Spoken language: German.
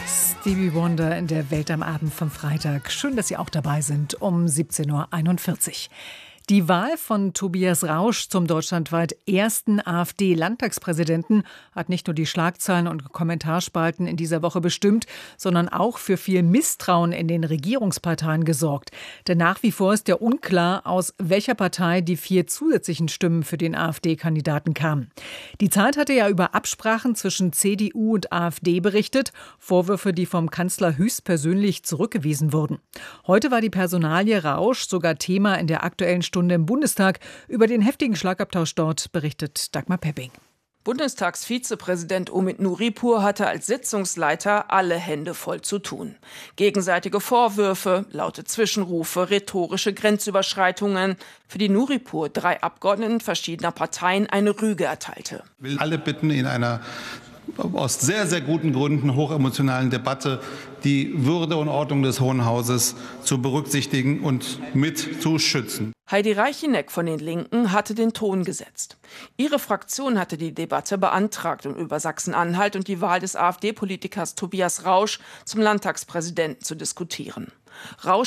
Stevie Wonder in der Welt am Abend vom Freitag. Schön, dass Sie auch dabei sind um 17:41 Uhr. Die Wahl von Tobias Rausch zum deutschlandweit ersten AfD-Landtagspräsidenten hat nicht nur die Schlagzeilen und Kommentarspalten in dieser Woche bestimmt, sondern auch für viel Misstrauen in den Regierungsparteien gesorgt. Denn nach wie vor ist ja unklar, aus welcher Partei die 4 zusätzlichen Stimmen für den AfD-Kandidaten kamen. Die Zeit hatte ja über Absprachen zwischen CDU und AfD berichtet, Vorwürfe, die vom Kanzler höchstpersönlich zurückgewiesen wurden. Heute war die Personalie Rausch sogar Thema in der Aktuellen Stunde im Bundestag. Über den heftigen Schlagabtausch dort berichtet Dagmar Pepping. Bundestagsvizepräsident Omid Nuripur hatte als Sitzungsleiter alle Hände voll zu tun. Gegenseitige Vorwürfe, laute Zwischenrufe, rhetorische Grenzüberschreitungen, für die Nuripur 3 Abgeordneten verschiedener Parteien eine Rüge erteilte. Ich will alle bitten, in einer aus sehr, sehr guten Gründen hochemotionalen Debatte die Würde und Ordnung des Hohen Hauses zu berücksichtigen und mit zu schützen. Heidi Reicheneck von den Linken hatte den Ton gesetzt. Ihre Fraktion hatte die Debatte beantragt, um über Sachsen-Anhalt und die Wahl des AfD-Politikers Tobias Rausch zum Landtagspräsidenten zu diskutieren. Rausch